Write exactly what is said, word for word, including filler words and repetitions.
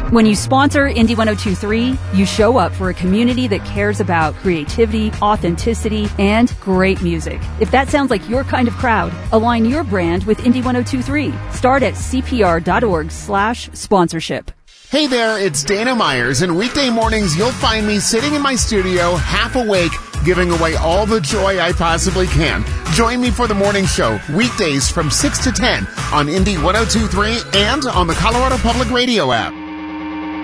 When you sponsor Indie ten twenty-three, you show up for a community that cares about creativity, authenticity, and great music. If that sounds like your kind of crowd, align your brand with Indie ten twenty-three. Start at cpr.org slash sponsorship. Hey there, it's Dana Myers, and weekday mornings you'll find me sitting in my studio, half awake, giving away all the joy I possibly can. Join me for the morning show, weekdays from six to ten on Indie ten twenty-three and on the Colorado Public Radio app.